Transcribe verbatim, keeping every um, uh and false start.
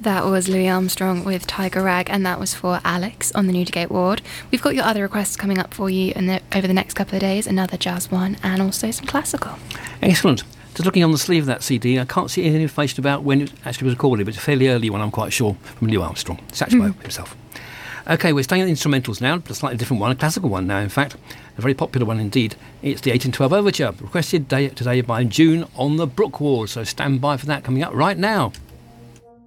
That was Louis Armstrong with Tiger Rag, and that was for Alex on the Newdigate ward. We've got your other requests coming up for you in the, over the next couple of days, another jazz one and also some classical. Excellent. Just looking on the sleeve of that C D, I can't see any information about when it actually was recorded, but it's a fairly early one, I'm quite sure, from Louis Armstrong, Satchmo mm. himself. OK, we're staying at the instrumentals now, but a slightly different one, a classical one now, in fact. A very popular one indeed. It's the eighteen twelve Overture, requested day, today by June on the Brook Ward, so stand by for that coming up right now.